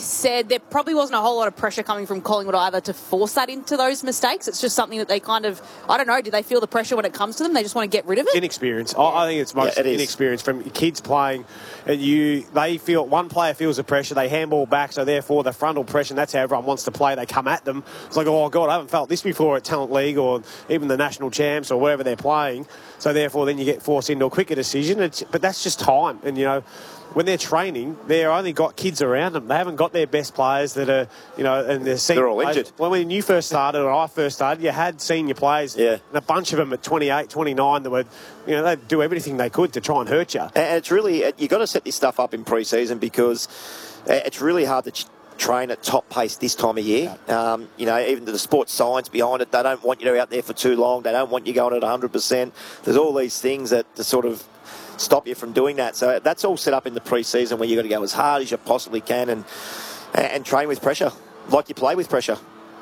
said there probably wasn't a whole lot of pressure coming from Collingwood either to force that into those mistakes. It's just something that they kind of, I don't know, do they feel the pressure when it comes to them? They just want to get rid of it? Inexperience. I think it's most inexperience from kids playing. And they feel, one player feels the pressure, they handball back, so therefore the frontal pressure, and that's how everyone wants to play. They come at them. It's like, oh, God, I haven't felt this before at Talent League or even the national champs or wherever they're playing. So therefore then you get forced into a quicker decision. But that's just time. And, you know, when they're training, they've only got kids around them. They haven't got their best players that are, you know, and they're all injured. Well, when you first started, or I first started, you had senior players, and a bunch of them at 28, 29 that were, you know, they'd do everything they could to try and hurt you. And it's really, you've got to set this stuff up in pre-season because it's really hard to train at top pace this time of year. You know, even the sports science behind it, they don't want you out there for too long. They don't want you going at 100%. There's all these things that sort of stop you from doing that. So that's all set up in the pre-season where you've got to go as hard as you possibly can and train with pressure, like you play with pressure.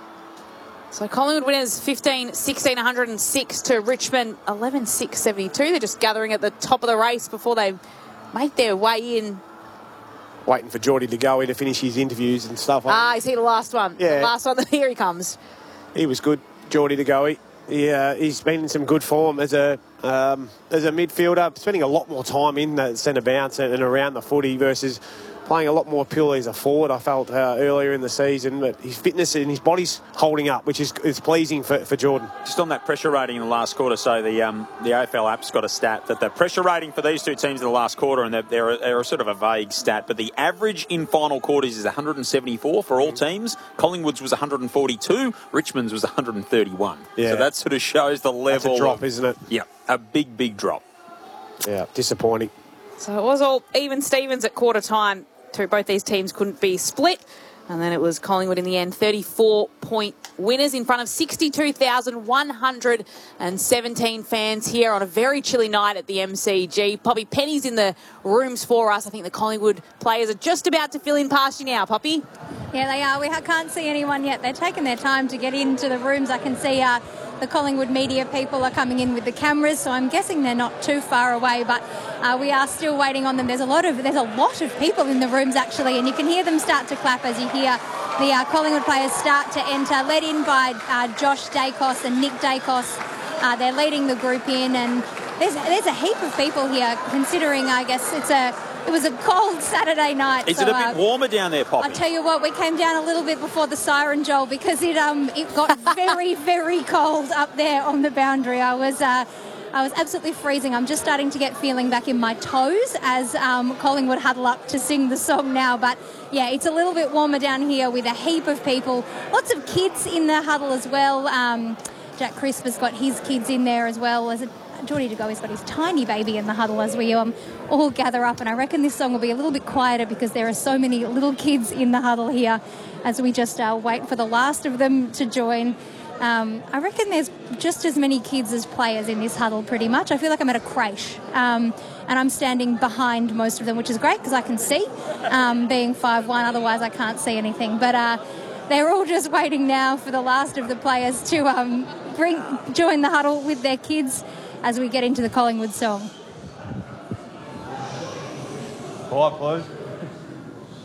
So Collingwood winners 15-16, 106 to Richmond 11-6, 72. They're just gathering at the top of the race before they make their way in. Waiting for Geordie to go in to finish his interviews and stuff. Is he the last one? Yeah. The last one. Here he comes. He was good, Geordie to go. He's been in some good form as a midfielder, spending a lot more time in the centre bounce and around the footy versus playing a lot more purely as a forward, I felt, earlier in the season. But his fitness and his body's holding up, which is pleasing for Jordan. Just on that pressure rating in the last quarter, so the AFL app's got a stat that the pressure rating for these two teams in the last quarter, and they're a sort of a vague stat, but the average in final quarters is 174 for all teams. Collingwood's was 142, Richmond's was 131. Yeah. So that sort of shows the level. That's a drop, isn't it? Yeah, a big drop. Yeah, disappointing. So it was all even Stevens at quarter time. Both these teams couldn't be split. And then it was Collingwood in the end, 34-point winners in front of 62,117 fans here on a very chilly night at the MCG. Poppy, Penny's in the rooms for us. I think the Collingwood players are just about to fill in past you now, Poppy. Yeah, they are. We can't see anyone yet. They're taking their time to get into the rooms. I can see the Collingwood media people are coming in with the cameras, so I'm guessing they're not too far away, but we are still waiting on them. There's a lot of people in the rooms actually, and you can hear them start to clap as you hear the Collingwood players start to enter, led in by Josh Dacos and Nick Dacos. They're leading the group in, and there's a heap of people here, considering I guess it was a cold Saturday night. Is it a bit warmer down there, Poppy? I tell you what, we came down a little bit before the siren, Joel, because it got very, very cold up there on the boundary. I was absolutely freezing. I'm just starting to get feeling back in my toes as Collingwood huddle up to sing the song now. But yeah, it's a little bit warmer down here with a heap of people. Lots of kids in the huddle as well. Jack Crisp has got his kids in there as well. Geordie De Goey's got his tiny baby in the huddle as we all gather up, and I reckon this song will be a little bit quieter because there are so many little kids in the huddle here as we just wait for the last of them to join. I reckon there's just as many kids as players in this huddle pretty much. I feel like I'm at a creche, and I'm standing behind most of them, which is great because I can see, being 5'1", otherwise I can't see anything. But they're all just waiting now for the last of the players to join the huddle with their kids as we get into the Collingwood song. Quiet, please.